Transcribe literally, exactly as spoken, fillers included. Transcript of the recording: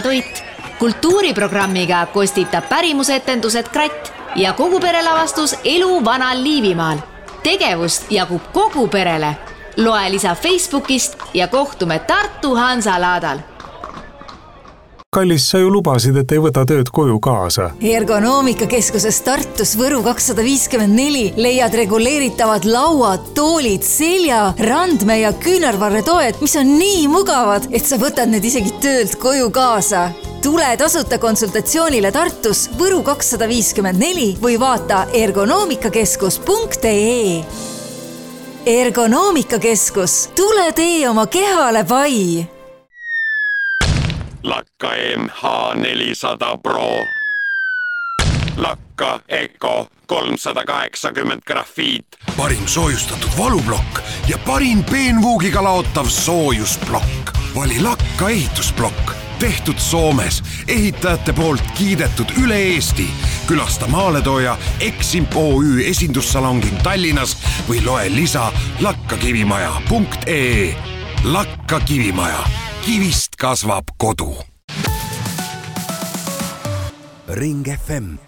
toit. Kultuuriprogrammiga kostitab pärimusetendused Kratt ja kogu perelavastus Elu vanal Liivimaal. Tegevust jagub kogu perele. Loe lisa Facebookist ja kohtume Tartu Hansalaadal. Kallis, sa ju lubasid, et ei võta tööd koju kaasa. Ergonoomikakeskuses Tartus Võru kakssada viiskümmend neli leiad reguleeritavad lauad, toolid, selja, randme ja küünarvarretoed, mis on nii mugavad, et sa võtad need isegi töölt koju kaasa. Tule tasuta konsultatsioonile Tartus Võru kakssada viiskümmend neli või vaata ergonoomikakeskus punkt ee. Ergonoomikakeskus, tule tee oma kehale pai! Lakka M H nelisada Pro. Lakka Eco kolmsada kaheksakümmend grafiit. Parim soojustatud valublokk ja parim peenvuugiga laotav soojusblokk. Vali Lakka ehitusblokk. Tehtud Soomes, ehitajate poolt kiidetud üle Eesti. Külasta maaletooja Eximp O Ü esindussalongin Tallinnas või loe lisa lakkakivimaja punkt ee. Lakka Kivimaja. Kivist kasvab kodu. Ring F M